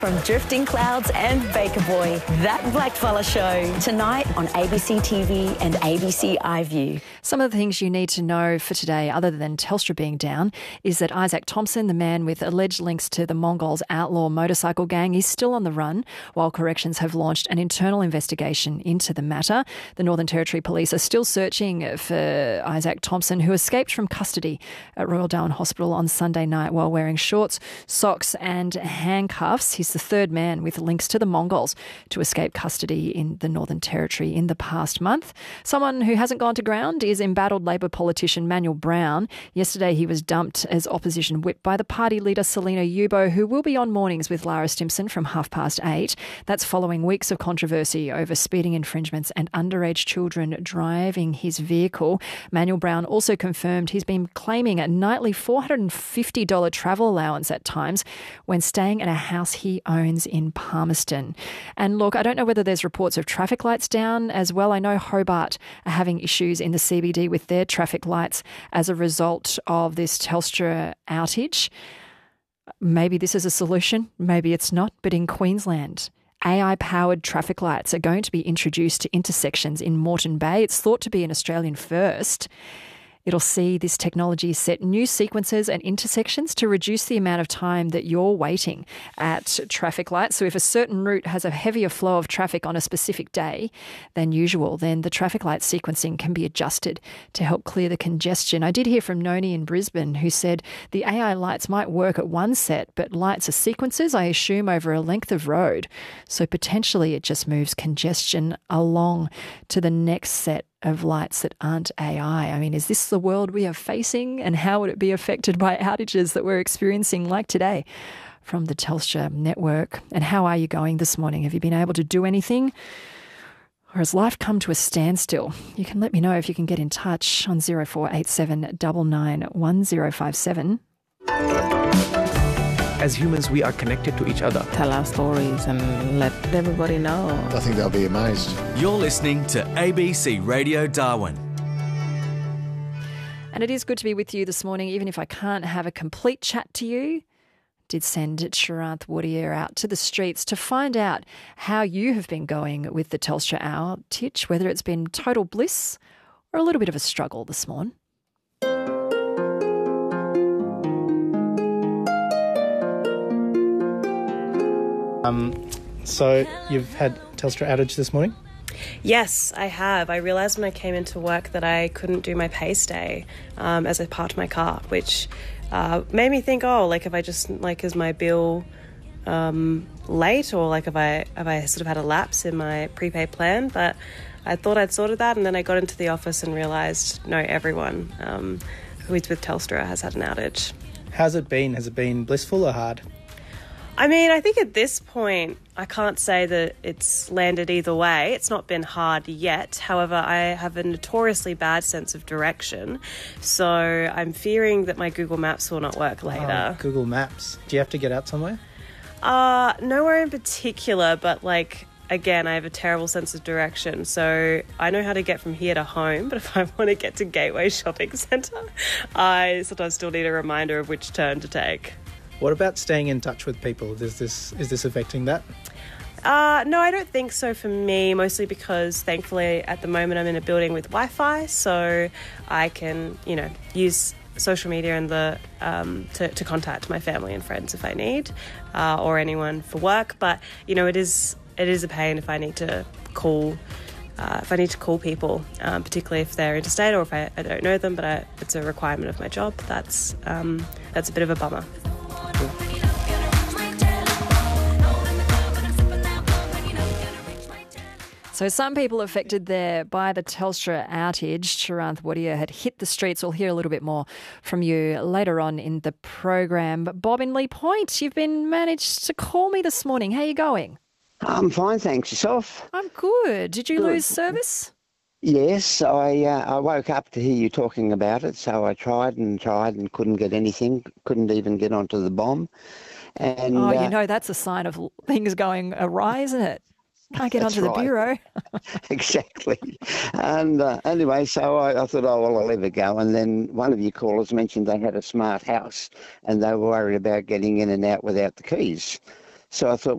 From Drifting Clouds and Baker Boy, That Blackfella Show, tonight on ABC TV and ABC iView. Some of the things you need to know for today, other than Telstra being down, is that Isaac Thompson, the man with alleged links to the Mongols outlaw motorcycle gang, is still on the run, while corrections have launched an internal investigation into the matter. The Northern Territory Police are still searching for Isaac Thompson, who escaped from custody at Royal Darwin Hospital on Sunday night while wearing shorts, socks and handcuffs. He's the third man with links to the Mongols to escape custody in the Northern Territory in the past month. Someone who hasn't gone to ground is embattled Labor politician Manuel Brown. Yesterday he was dumped as opposition whip by the party leader Selina Yubo, who will be on mornings with Lara Stimson from 8:30. That's following weeks of controversy over speeding infringements and underage children driving his vehicle. Manuel Brown also confirmed he's been claiming a nightly $450 travel allowance at times when staying at a house he owns in Palmerston. And look, I don't know whether there's reports of traffic lights down as well. I know Hobart are having issues in the CBD with their traffic lights as a result of this Telstra outage. Maybe this is a solution, maybe it's not, but in Queensland, AI-powered traffic lights are going to be introduced to intersections in Moreton Bay. It's thought to be an Australian first. It'll see this technology set new sequences and intersections to reduce the amount of time that you're waiting at traffic lights. So if a certain route has a heavier flow of traffic on a specific day than usual, then the traffic light sequencing can be adjusted to help clear the congestion. I did hear from Noni in Brisbane, who said the AI lights might work at one set, but lights are sequences, I assume, over a length of road. So potentially it just moves congestion along to the next set of lights that aren't AI. I mean, is this the world we are facing, and how would it be affected by outages that we're experiencing like today from the Telstra network? And how are you going this morning? Have you been able to do anything, or has life come to a standstill? You can let me know if you can get in touch on 0487 99 1057. As humans, we are connected to each other. Tell our stories and let everybody know. I think they'll be amazed. You're listening to ABC Radio Darwin. And it is good to be with you this morning, even if I can't have a complete chat to you. Did send Sharanth Woodier out to the streets to find out how you have been going with the Telstra outage, whether it's been total bliss or a little bit of a struggle this morning. So you've had Telstra outage this morning? Yes, I have. I realised when I came into work that I couldn't do my pay stay as I parked my car, which made me think, if I just, is my bill late, or have I sort of had a lapse in my prepaid plan? But I thought I'd sorted that, and then I got into the office and realised, no, everyone who is with Telstra has had an outage. How's it been? Has it been blissful or hard? I mean, I think at this point, I can't say that it's landed either way. It's not been hard yet. However, I have a notoriously bad sense of direction. So I'm fearing that my Google Maps will not work later. Google Maps. Do you have to get out somewhere? Nowhere in particular, but again, I have a terrible sense of direction. So I know how to get from here to home, but if I want to get to Gateway Shopping Centre, I sometimes still need a reminder of which turn to take. What about staying in touch with people? Is this affecting that? No, I don't think so for me, mostly because thankfully at the moment I'm in a building with Wi-Fi, so I can, use social media and to contact my family and friends if I need, or anyone for work. But, it is a pain if I need to call people, particularly if they're interstate or if I don't know them, but it's a requirement of my job. That's a bit of a bummer. So some people affected there by the Telstra outage. Sharanth Woodier had hit the streets. We'll hear a little bit more from you later on in the program. Bob in Lee Point, you've been managed to call me this morning. How are you going? I'm fine, thanks. Yourself? I'm good. Did you lose service? Yes, I woke up to hear you talking about it, so I tried and couldn't get anything, couldn't even get onto the bomb. And that's a sign of things going awry, isn't it? Can't get onto the bureau. Exactly. And anyway, so I thought, I'll let it go. And then one of your callers mentioned they had a smart house and they were worried about getting in and out without the keys. So I thought,